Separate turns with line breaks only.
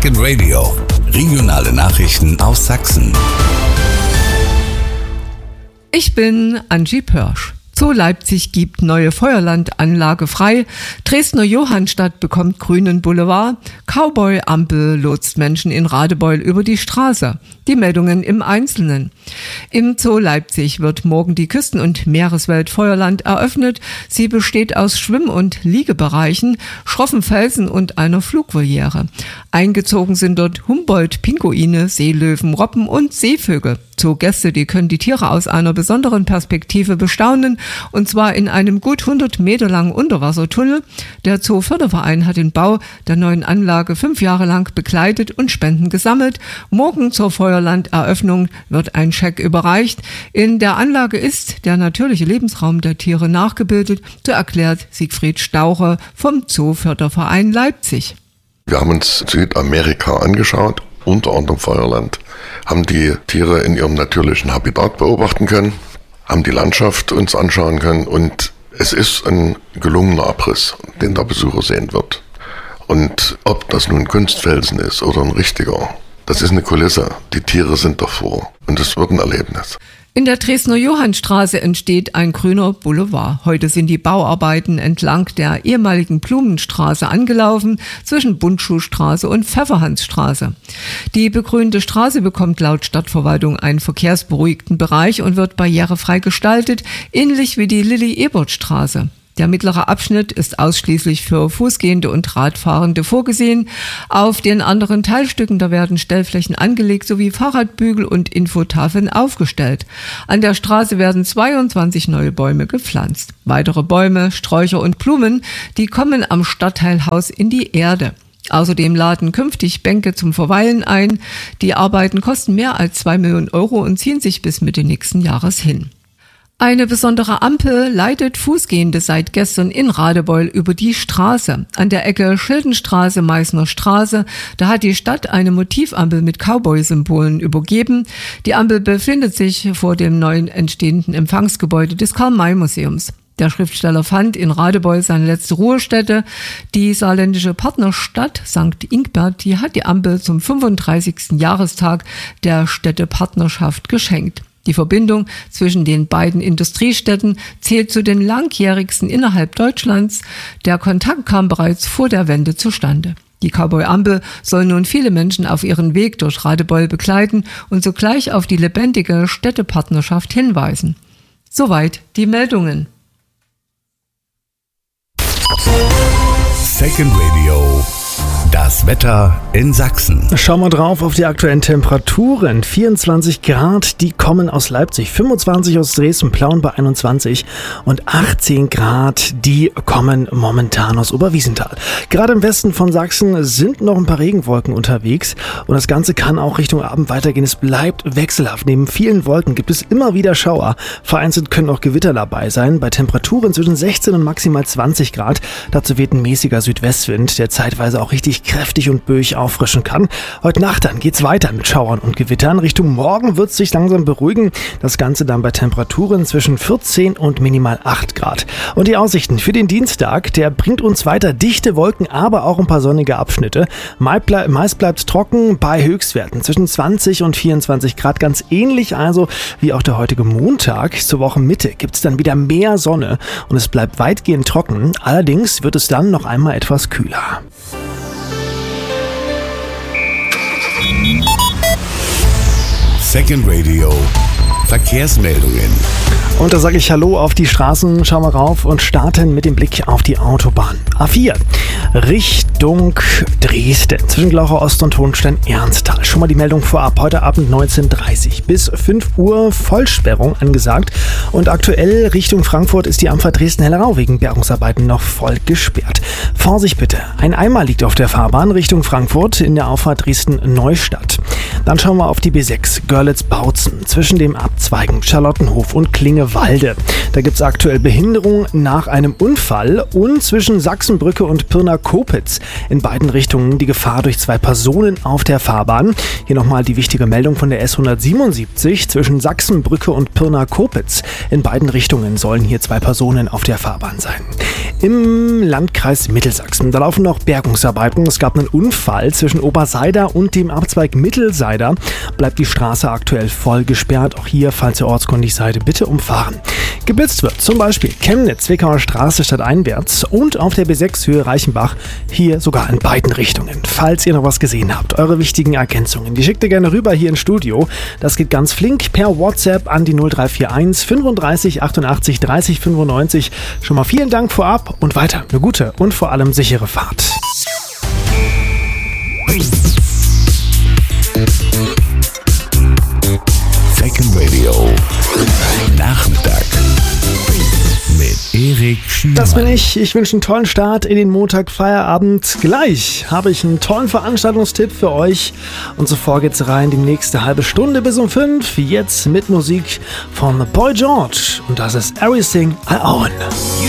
Second Radio. Regionale Nachrichten aus Sachsen.
Ich bin Angie Pörsch. Zoo Leipzig gibt neue Feuerlandanlage frei. Dresdner Johannstadt bekommt grünen Boulevard. Cowboy-Ampel lotst Menschen in Radebeul über die Straße. Die Meldungen im Einzelnen. Im Zoo Leipzig wird morgen die Küsten- und Meereswelt Feuerland eröffnet. Sie besteht aus Schwimm- und Liegebereichen, schroffen Felsen und einer Flugvoliere. Eingezogen sind dort Humboldt-Pinguine, Seelöwen, Robben und Seevögel. Zoogäste, die können die Tiere aus einer besonderen Perspektive bestaunen, und zwar in einem gut 100 Meter langen Unterwassertunnel. Der Zooförderverein hat den Bau der neuen Anlage 5 Jahre lang begleitet und Spenden gesammelt. Morgen zur Feuerlanderöffnung wird ein Scheck überreicht. In der Anlage ist der natürliche Lebensraum der Tiere nachgebildet, so erklärt Siegfried Stauche vom Zooförderverein Leipzig.
Wir haben uns Südamerika angeschaut, unter anderem Feuerland, haben die Tiere in ihrem natürlichen Habitat beobachten können, haben die Landschaft uns anschauen können und es ist ein gelungener Abriss, den der Besucher sehen wird. Und ob das nun Kunstfelsen ist oder ein richtiger, das ist eine Kulisse. Die Tiere sind davor und es wird ein Erlebnis.
In der Dresdner Johannstraße entsteht ein grüner Boulevard. Heute sind die Bauarbeiten entlang der ehemaligen Blumenstraße angelaufen, zwischen Bundschuhstraße und Pfefferhansstraße. Die begrünte Straße bekommt laut Stadtverwaltung einen verkehrsberuhigten Bereich und wird barrierefrei gestaltet, ähnlich wie die Lilli-Ebert-Straße. Der mittlere Abschnitt ist ausschließlich für Fußgehende und Radfahrende vorgesehen. Auf den anderen Teilstücken, da werden Stellflächen angelegt sowie Fahrradbügel und Infotafeln aufgestellt. An der Straße werden 22 neue Bäume gepflanzt. Weitere Bäume, Sträucher und Blumen, die kommen am Stadtteilhaus in die Erde. Außerdem laden künftig Bänke zum Verweilen ein. Die Arbeiten kosten mehr als 2 Millionen Euro und ziehen sich bis Mitte nächsten Jahres hin. Eine besondere Ampel leitet Fußgehende seit gestern in Radebeul über die Straße. An der Ecke Schildenstraße, Meißner Straße, da hat die Stadt eine Motivampel mit Cowboy-Symbolen übergeben. Die Ampel befindet sich vor dem neuen entstehenden Empfangsgebäude des Karl-May-Museums. Der Schriftsteller fand in Radebeul seine letzte Ruhestätte. Die saarländische Partnerstadt St. Ingbert, die hat die Ampel zum 35. Jahrestag der Städtepartnerschaft geschenkt. Die Verbindung zwischen den beiden Industriestädten zählt zu den langjährigsten innerhalb Deutschlands. Der Kontakt kam bereits vor der Wende zustande. Die Cowboy-Ampel soll nun viele Menschen auf ihren Weg durch Radebeul begleiten und sogleich auf die lebendige Städtepartnerschaft hinweisen. Soweit die Meldungen.
Second Radio. Das Wetter in Sachsen.
Schauen wir drauf auf die aktuellen Temperaturen. 24 Grad, die kommen aus Leipzig, 25 aus Dresden, Plauen bei 21 und 18 Grad, die kommen momentan aus Oberwiesenthal. Gerade im Westen von Sachsen sind noch ein paar Regenwolken unterwegs und das Ganze kann auch Richtung Abend weitergehen. Es bleibt wechselhaft. Neben vielen Wolken gibt es immer wieder Schauer. Vereinzelt können auch Gewitter dabei sein. Bei Temperaturen zwischen 16 und maximal 20 Grad. Dazu weht ein mäßiger Südwestwind, der zeitweise auch richtig kräftig und böig auffrischen kann. Heute Nacht dann geht's weiter mit Schauern und Gewittern. Richtung Morgen wird es sich langsam beruhigen. Das Ganze dann bei Temperaturen zwischen 14 und minimal 8 Grad. Und die Aussichten für den Dienstag, der bringt uns weiter dichte Wolken, aber auch ein paar sonnige Abschnitte. Meist bleibt trocken bei Höchstwerten zwischen 20 und 24 Grad. Ganz ähnlich also wie auch der heutige Montag. Zur Wochenmitte gibt es dann wieder mehr Sonne und es bleibt weitgehend trocken. Allerdings wird es dann noch einmal etwas kühler.
Second Radio. Verkehrsmeldungen.
Und da sage ich Hallo auf die Straßen, schauen wir rauf und starten mit dem Blick auf die Autobahn. A4 Richtung Dresden, zwischen Glauchau Ost und Hohenstein-Ernsthal. Schon mal die Meldung vorab, heute Abend 19:30 bis 5 Uhr Vollsperrung angesagt. Und aktuell Richtung Frankfurt ist die Amfahrt Dresden-Hellerau wegen Bergungsarbeiten noch voll gesperrt. Vorsicht bitte, ein Eimer liegt auf der Fahrbahn Richtung Frankfurt in der Auffahrt Dresden-Neustadt. Dann schauen wir auf die B6 Görlitz-Bautzen zwischen dem Abzweigen Charlottenhof und Klingewalde. Da gibt es aktuell Behinderung nach einem Unfall und zwischen Sachsenbrücke und Pirna-Kopitz in beiden Richtungen die Gefahr durch 2 Personen auf der Fahrbahn. Hier nochmal die wichtige Meldung von der S177 zwischen Sachsenbrücke und Pirna-Kopitz. In beiden Richtungen sollen hier 2 Personen auf der Fahrbahn sein. im Landkreis Mittelsachsen. Da laufen noch Bergungsarbeiten. Es gab einen Unfall zwischen Oberseider und dem Abzweig Mittelseider. Bleibt die Straße aktuell voll gesperrt. Auch hier, falls ihr ortskundig seid, bitte umfahren. Geblitzt wird zum Beispiel Chemnitz-Zwickauer Straße stadteinwärts und auf der B6 Höhe Reichenbach, hier sogar in beiden Richtungen. Falls ihr noch was gesehen habt, eure wichtigen Ergänzungen, die schickt ihr gerne rüber hier ins Studio. Das geht ganz flink per WhatsApp an die 0341 35 88 30 95. Schon mal vielen Dank vorab und weiter eine gute und vor allem sichere Fahrt.
Second Radio. Nachmittag. Mit Erik Schümann.
Das bin ich. Ich wünsche einen tollen Start in den Montag-Feierabend. Gleich habe ich einen tollen Veranstaltungstipp für euch. Und zuvor geht's rein die nächste halbe Stunde bis um 5. Jetzt mit Musik von Boy George. Und das ist Everything I Own.